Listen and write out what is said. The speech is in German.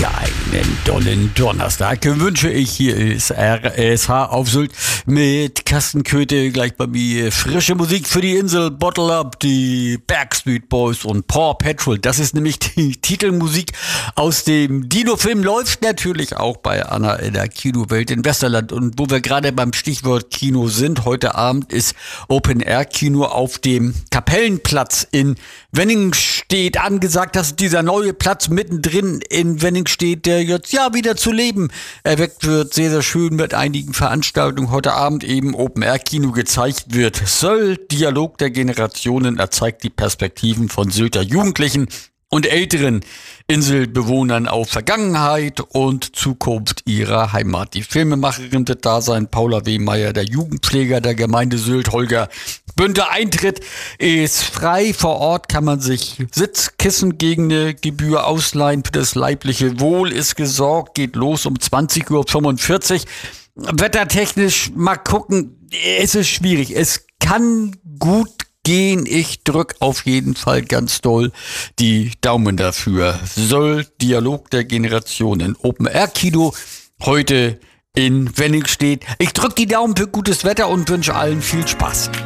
Ja, einen dollen Donnerstag wünsche ich. Hier ist RSH auf Sylt mit Carsten Köthe. Gleich bei mir frische Musik für die Insel. Bottle Up, die Backstreet Boys und Paw Patrol. Das ist nämlich die Titelmusik aus dem Dino-Film. Läuft natürlich auch bei Anna in der Kinowelt in Westerland. Und wo wir gerade beim Stichwort Kino sind, heute Abend ist Open-Air-Kino auf dem Kapellenplatz in Wenningstedt angesagt. Das ist dieser neue Platz mittendrin in Wenningstedt, der jetzt ja wieder zu Leben erweckt wird. Sehr, sehr schön mit einigen Veranstaltungen. Heute Abend eben Open-Air-Kino gezeigt wird. Sylt, Dialog der Generationen, er zeigt die Perspektiven von Sylter Jugendlichen und älteren Inselbewohnern auf Vergangenheit und Zukunft ihrer Heimat. Die Filmemacherin wird da sein, Paula W. Meyer, der Jugendpfleger der Gemeinde Sylt, Holger Bünter. Eintritt ist frei. Vor Ort kann man sich Sitzkissen gegen eine Gebühr ausleihen. Für das leibliche Wohl ist gesorgt. Geht los um 20:45 Uhr. Wettertechnisch mal gucken. Es ist schwierig. Es kann gut gehen. Ich drück auf jeden Fall ganz doll die Daumen dafür. Sylt, Dialog der Generationen. Open-Air-Kino heute in Wenningstedt. Ich drück die Daumen für gutes Wetter und wünsche allen viel Spaß.